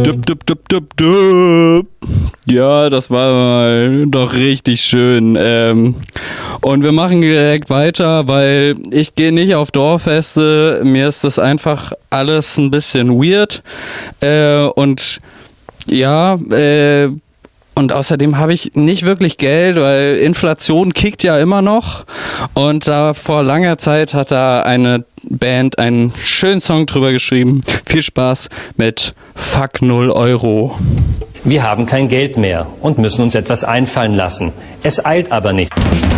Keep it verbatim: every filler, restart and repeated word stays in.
Dup, dup, dup, dup, dup. Ja, das war mal doch richtig schön. Ähm, und wir machen direkt weiter, weil ich gehe nicht auf Dorffeste. Mir ist das einfach alles ein bisschen weird. Äh, und ja, äh, und außerdem habe ich nicht wirklich Geld, weil Inflation kickt ja immer noch. Und da vor langer Zeit hat da eine Band einen schönen Song drüber geschrieben. Viel Spaß mit Fuck null Euro. Wir haben kein Geld mehr und müssen uns etwas einfallen lassen. Es eilt aber nicht.